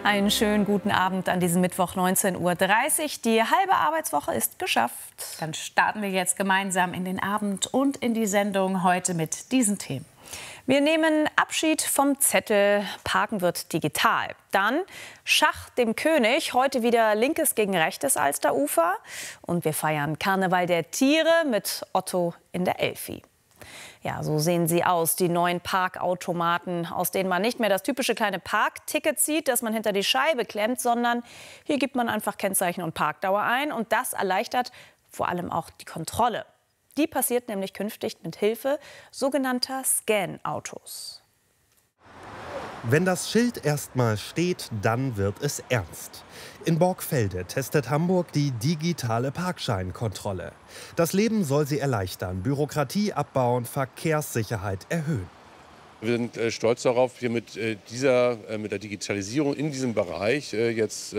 Einen schönen guten Abend an diesem Mittwoch 19:30 Uhr. Die halbe Arbeitswoche ist geschafft. Dann starten wir jetzt gemeinsam in den Abend und in die Sendung heute mit diesen Themen. Wir nehmen Abschied vom Zettel. Parken wird digital. Dann Schach dem König. Heute wieder linkes gegen rechtes Alsterufer. Und wir feiern Karneval der Tiere mit Otto in der Elfi. Ja, so sehen sie aus, die neuen Parkautomaten, aus denen man nicht mehr das typische kleine Parkticket zieht, das man hinter die Scheibe klemmt, sondern hier gibt man einfach Kennzeichen und Parkdauer ein. Und das erleichtert vor allem auch die Kontrolle. Die passiert nämlich künftig mit Hilfe sogenannter Scan-Autos. Wenn das Schild erstmal steht, dann wird es ernst. In Borgfelde testet Hamburg die digitale Parkscheinkontrolle. Das Leben soll sie erleichtern, Bürokratie abbauen, Verkehrssicherheit erhöhen. Wir sind stolz darauf, hier mit der Digitalisierung in diesem Bereich jetzt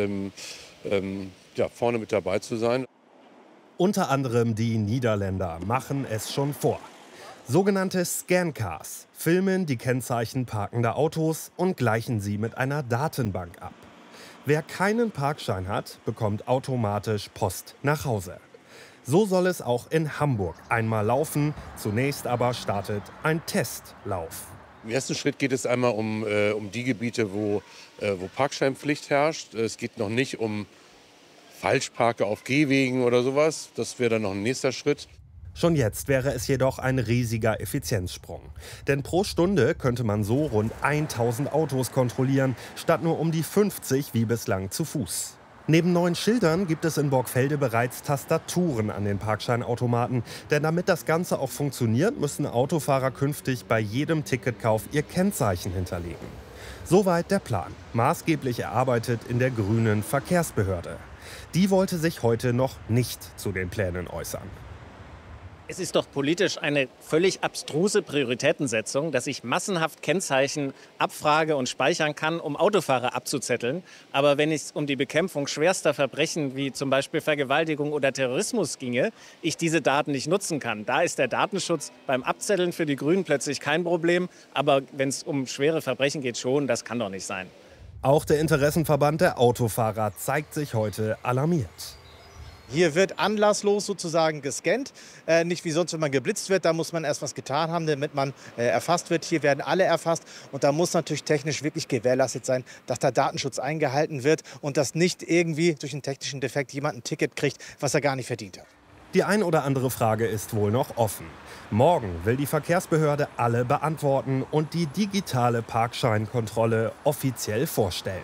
vorne mit dabei zu sein. Unter anderem die Niederländer machen es schon vor. Sogenannte Scancars filmen die Kennzeichen parkender Autos und gleichen sie mit einer Datenbank ab. Wer keinen Parkschein hat, bekommt automatisch Post nach Hause. So soll es auch in Hamburg einmal laufen. Zunächst aber startet ein Testlauf. Im ersten Schritt geht es einmal um die Gebiete, wo Parkscheinpflicht herrscht. Es geht noch nicht um Falschparke auf Gehwegen oder sowas. Das wäre dann noch ein nächster Schritt. Schon jetzt wäre es jedoch ein riesiger Effizienzsprung. Denn pro Stunde könnte man so rund 1000 Autos kontrollieren, statt nur um die 50 wie bislang zu Fuß. Neben neuen Schildern gibt es in Borgfelde bereits Tastaturen an den Parkscheinautomaten. Denn damit das Ganze auch funktioniert, müssen Autofahrer künftig bei jedem Ticketkauf ihr Kennzeichen hinterlegen. Soweit der Plan, maßgeblich erarbeitet in der grünen Verkehrsbehörde. Die wollte sich heute noch nicht zu den Plänen äußern. Es ist doch politisch eine völlig abstruse Prioritätensetzung, dass ich massenhaft Kennzeichen abfrage und speichern kann, um Autofahrer abzuzetteln. Aber wenn es um die Bekämpfung schwerster Verbrechen wie zum Beispiel Vergewaltigung oder Terrorismus ginge, ich diese Daten nicht nutzen kann. Da ist der Datenschutz beim Abzetteln für die Grünen plötzlich kein Problem. Aber wenn es um schwere Verbrechen geht, schon, das kann doch nicht sein. Auch der Interessenverband der Autofahrer zeigt sich heute alarmiert. Hier wird anlasslos sozusagen gescannt, nicht wie sonst, wenn man geblitzt wird, da muss man erst was getan haben, damit man erfasst wird. Hier werden alle erfasst und da muss natürlich technisch wirklich gewährleistet sein, dass der Datenschutz eingehalten wird und dass nicht irgendwie durch einen technischen Defekt jemand ein Ticket kriegt, was er gar nicht verdient hat. Die ein oder andere Frage ist wohl noch offen. Morgen will die Verkehrsbehörde alle beantworten und die digitale Parkscheinkontrolle offiziell vorstellen.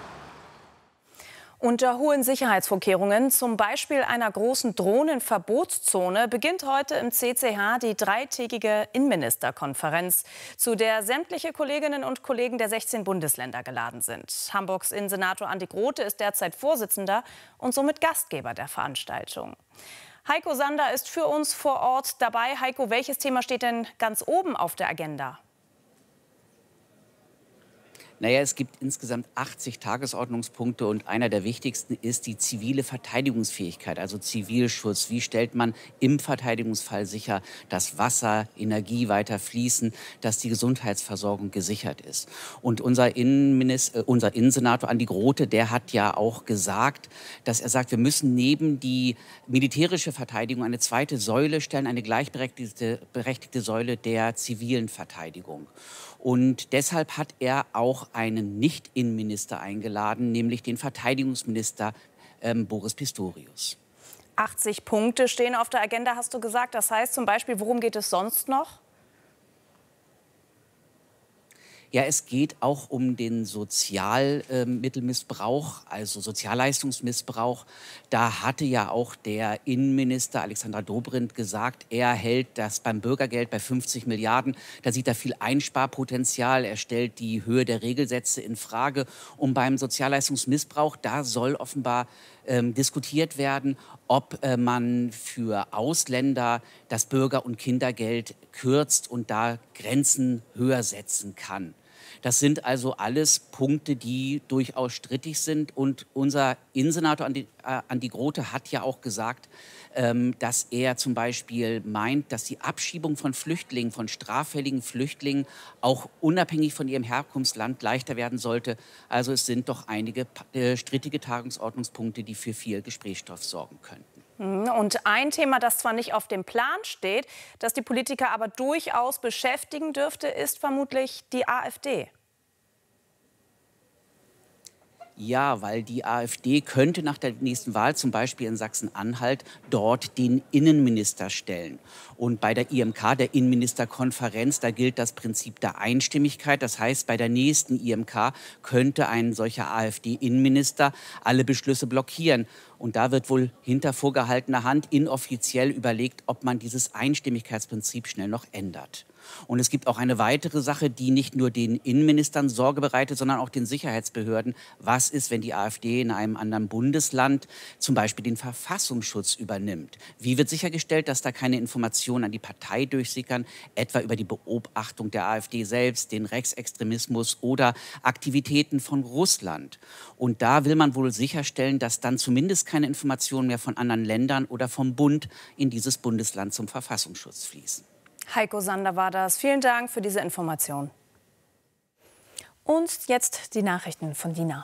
Unter hohen Sicherheitsvorkehrungen, zum Beispiel einer großen Drohnenverbotszone, beginnt heute im CCH die dreitägige Innenministerkonferenz, zu der sämtliche Kolleginnen und Kollegen der 16 Bundesländer geladen sind. Hamburgs Innensenator Andi Grote ist derzeit Vorsitzender und somit Gastgeber der Veranstaltung. Heiko Sander ist für uns vor Ort dabei. Heiko, welches Thema steht denn ganz oben auf der Agenda? Naja, es gibt insgesamt 80 Tagesordnungspunkte und einer der wichtigsten ist die zivile Verteidigungsfähigkeit, also Zivilschutz. Wie stellt man im Verteidigungsfall sicher, dass Wasser, Energie weiter fließen, dass die Gesundheitsversorgung gesichert ist? Und unser Innensenator Andi Grote, der hat ja auch gesagt, dass er sagt, wir müssen neben die militärische Verteidigung eine zweite Säule stellen, eine gleichberechtigte Säule der zivilen Verteidigung. Und deshalb hat er auch einen Nicht-Innenminister eingeladen, nämlich den Verteidigungsminister Boris Pistorius. 80 Punkte stehen auf der Agenda, hast du gesagt. Das heißt zum Beispiel, worum geht es sonst noch? Ja, es geht auch um den Sozialmittelmissbrauch, also Sozialleistungsmissbrauch. Da hatte ja auch der Innenminister Alexandra Dobrindt gesagt, er hält das beim Bürgergeld bei 50 Milliarden. Da sieht er viel Einsparpotenzial. Er stellt die Höhe der Regelsätze in Frage. Und beim Sozialleistungsmissbrauch, da soll offenbar diskutiert werden, ob man für Ausländer das Bürger- und Kindergeld kürzt und da Grenzen höher setzen kann. Das sind also alles Punkte, die durchaus strittig sind. Und unser Innensenator Andi Grote hat ja auch gesagt, dass er zum Beispiel meint, dass die Abschiebung von Flüchtlingen, von straffälligen Flüchtlingen, auch unabhängig von ihrem Herkunftsland leichter werden sollte. Also es sind doch einige strittige Tagesordnungspunkte, die für viel Gesprächsstoff sorgen könnten. Und ein Thema, das zwar nicht auf dem Plan steht, das die Politiker aber durchaus beschäftigen dürfte, ist vermutlich die AfD. Ja, weil die AfD könnte nach der nächsten Wahl, zum Beispiel in Sachsen-Anhalt, dort den Innenminister stellen. Und bei der IMK, der Innenministerkonferenz, da gilt das Prinzip der Einstimmigkeit. Das heißt, bei der nächsten IMK könnte ein solcher AfD-Innenminister alle Beschlüsse blockieren. Und da wird wohl hinter vorgehaltener Hand inoffiziell überlegt, ob man dieses Einstimmigkeitsprinzip schnell noch ändert. Und es gibt auch eine weitere Sache, die nicht nur den Innenministern Sorge bereitet, sondern auch den Sicherheitsbehörden. Was ist, wenn die AfD in einem anderen Bundesland zum Beispiel den Verfassungsschutz übernimmt? Wie wird sichergestellt, dass da keine Informationen an die Partei durchsickern, etwa über die Beobachtung der AfD selbst, den Rechtsextremismus oder Aktivitäten von Russland? Und da will man wohl sicherstellen, dass dann zumindest keine Informationen mehr von anderen Ländern oder vom Bund in dieses Bundesland zum Verfassungsschutz fließen. Heiko Sander war das. Vielen Dank für diese Information. Und jetzt die Nachrichten von Dina.